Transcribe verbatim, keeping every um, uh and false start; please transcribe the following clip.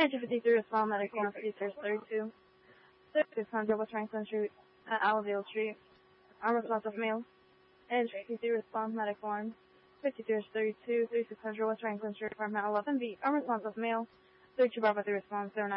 Manager fifty-three respond medic one fifty-six thirty-two. thirty-six hundred West Franklin Street at Alaville Street. Unresponsive male. Manager fifty-three respond medic one fifty-three thirty-two. thirty-six hundred West Franklin Street apartment eleven B. Unresponsive male. thirty-two Bravo three response zero nine.